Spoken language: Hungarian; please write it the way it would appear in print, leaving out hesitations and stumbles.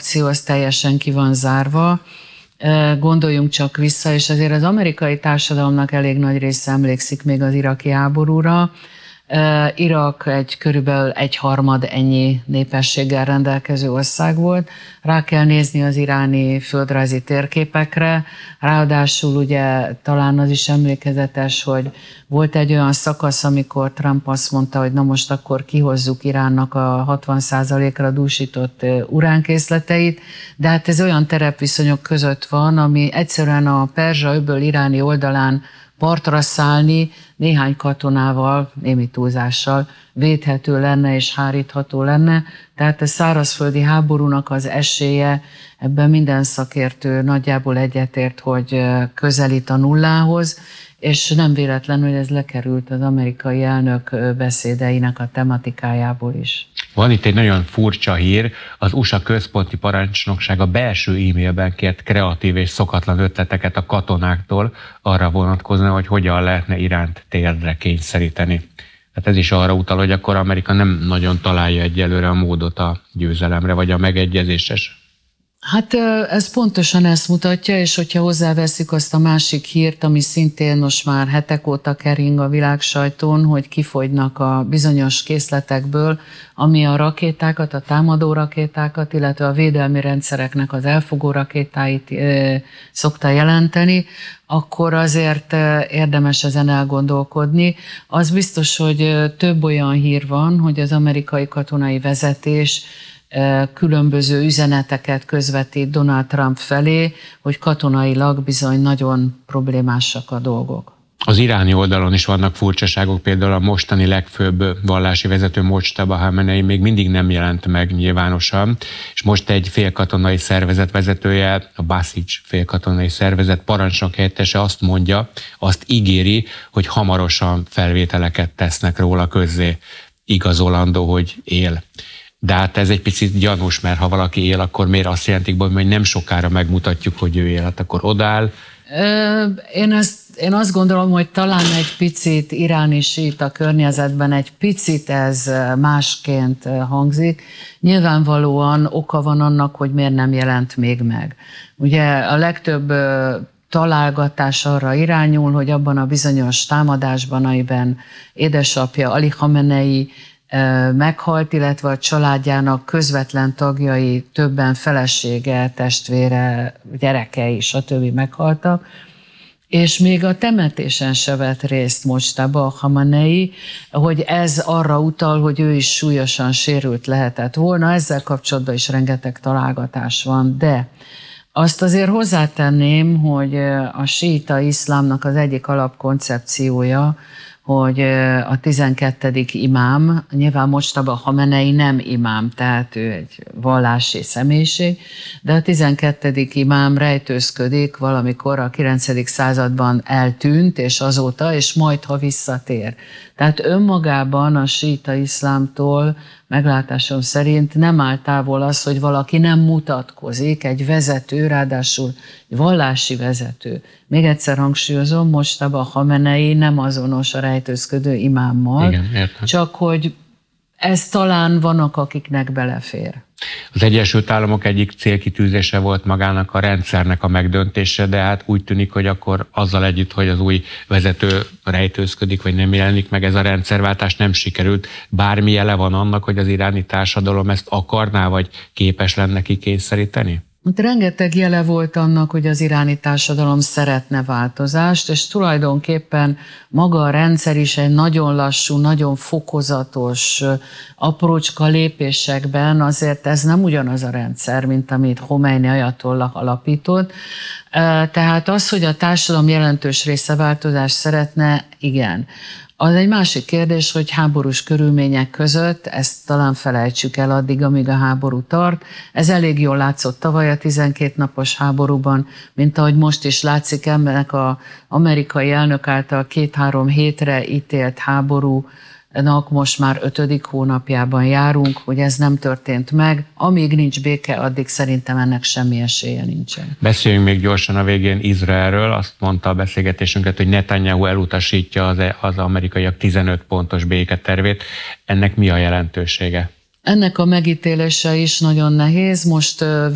opció az teljesen ki van zárva. Gondoljunk csak vissza, és azért az amerikai társadalomnak elég nagy része emlékszik még az iraki háborúra. Irak körülbelül 1/3 ennyi népességgel rendelkező ország volt. Rá kell nézni az iráni földrajzi térképekre. Ráadásul ugye talán az is emlékezetes, hogy volt egy olyan szakasz, amikor Trump azt mondta, hogy na most akkor kihozzuk Iránnak a 60%-ra dúsított uránkészleteit, de hát ez olyan terepviszonyok között van, ami egyszerűen a Perzsa-öböl iráni oldalán partra szállni néhány katonával, némi túlzással védhető lenne és hárítható lenne. Tehát a szárazföldi háborúnak az esélye, ebben minden szakértő nagyjából egyetért, hogy közelít a nullához, és nem véletlen, hogy ez lekerült az amerikai elnök beszédeinek a tematikájából is. Van itt egy nagyon furcsa hír, az USA központi parancsnoksága belső e-mailben kért kreatív és szokatlan ötleteket a katonáktól arra vonatkozna, hogy hogyan lehetne Iránt térdre kényszeríteni. Hát ez is arra utal, hogy akkor Amerika nem nagyon találja egyelőre a módot a győzelemre, vagy a megegyezéses. Hát ez pontosan ezt mutatja, és hogyha hozzáveszik azt a másik hírt, ami szintén most már hetek óta kering a világsajtón, hogy kifogynak a bizonyos készletekből, ami a rakétákat, a támadó rakétákat, illetve a védelmi rendszereknek az elfogó rakétáit szokta jelenteni, akkor azért érdemes ezen elgondolkodni. Az biztos, hogy több olyan hír van, hogy az amerikai katonai vezetés különböző üzeneteket közvetít Donald Trump felé, hogy katonailag bizony nagyon problémásak a dolgok. Az iráni oldalon is vannak furcsaságok, például a mostani legfőbb vallási vezető Mojtaba Khamenei még mindig nem jelent meg nyilvánosan, és most egy félkatonai szervezet vezetője, a Basij félkatonai szervezet parancsnok helyettese azt mondja, azt ígéri, hogy hamarosan felvételeket tesznek róla közzé, igazolandó, hogy él. De hát ez egy picit gyanús, mert ha valaki él, akkor miért azt jelentik, hogy nem sokára megmutatjuk, hogy ő él, hát akkor odáll. Én azt gondolom, hogy talán egy picit iráni síita környezetben egy picit ez másként hangzik. Nyilvánvalóan oka van annak, hogy miért nem jelent még meg. Ugye a legtöbb találgatás arra irányul, hogy abban a bizonyos támadásban, amiben édesapja Ali Khamenei meghalt, illetve a családjának közvetlen tagjai, többen felesége, testvére, gyerekei, stb. Meghaltak, és még a temetésen se vett részt Mojtaba Khamenei, hogy ez arra utal, hogy ő is súlyosan sérült lehetett volna. Ezzel kapcsolatban is rengeteg találgatás van, de azt azért hozzátenném, hogy a síita iszlámnak az egyik alapkoncepciója, hogy a 12. imám, nyilván Mojtaba Khamenei nem imám, tehát ő egy vallási személyiség, de a 12. imám rejtőzködik, valamikor a 9. században eltűnt, és azóta, és majd, ha visszatér. Tehát önmagában a síita iszlámtól meglátásom szerint nem áll távol az, hogy valaki nem mutatkozik, egy vezető, ráadásul egy vallási vezető. Még egyszer hangsúlyozom, Mojtaba Khamenei nem azonos a rejtőzködő imámmal, igen, csak hogy ez talán vannak, akiknek belefér. Az Egyesült Államok egyik célkitűzése volt magának a rendszernek a megdöntése, de hát úgy tűnik, hogy akkor azzal együtt, hogy az új vezető rejtőzködik, vagy nem jelenik meg, ez a rendszerváltás nem sikerült. Bármi jele van annak, hogy az iráni társadalom ezt akarná, vagy képes lenne kikényszeríteni? Rengeteg jele volt annak, hogy az iráni társadalom szeretne változást, és tulajdonképpen maga a rendszer is egy nagyon lassú, nagyon fokozatos, aprócska lépésekben, azért ez nem ugyanaz a rendszer, mint amit Khomeini ajatollah alapított. Tehát az, hogy a társadalom jelentős része változást szeretne, igen. Az egy másik kérdés, hogy háborús körülmények között, ezt talán felejtsük el addig, amíg a háború tart. Ez elég jól látszott tavaly a 12 napos háborúban, mint ahogy most is látszik ennek az amerikai elnök által 2-3 hétre ítélt háborúnak most már 5. hónapjában járunk, hogy ez nem történt meg. Amíg nincs béke, addig szerintem ennek semmi esélye nincsen. Beszéljünk még gyorsan a végén Izraelről. Azt mondta a beszélgetésünket, hogy Netanyahu elutasítja az amerikaiak 15 pontos béketervét. Ennek mi a jelentősége? Ennek a megítélése is nagyon nehéz. Most